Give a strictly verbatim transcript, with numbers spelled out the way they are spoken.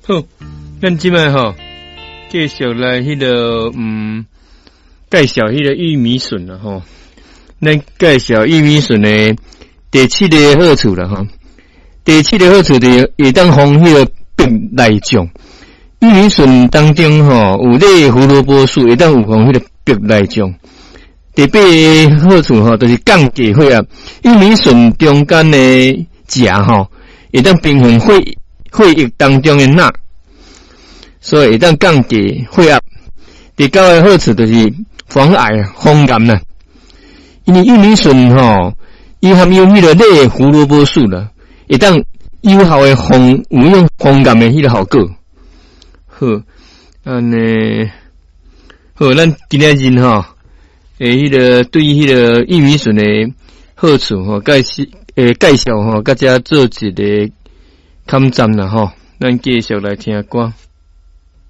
好，咱即摆吼继续来迄、那个嗯介绍迄个玉米笋啦吼。咱介绍玉米笋的第七个好处啦吼。第七个好处就是会当防迄个病内障。玉米笋当中吼有类胡萝卜素，会当有防迄个病内障。第八个好处吼，就是降低血压。玉米笋中间的钾吼，会当平衡血血液当中的钠，所以会当降低血压。第九个好处就是防癌、防癌啦。因为玉米笋吼，伊含有迄个类胡萝卜素啦，会当有效的防有用防癌的迄个效果。好，安尼好，咱今仔日吼。诶，迄、那个对迄个玉米笋的好处吼，介绍诶介绍吼，甲遮做一个勘赞啦吼，咱继续来听歌。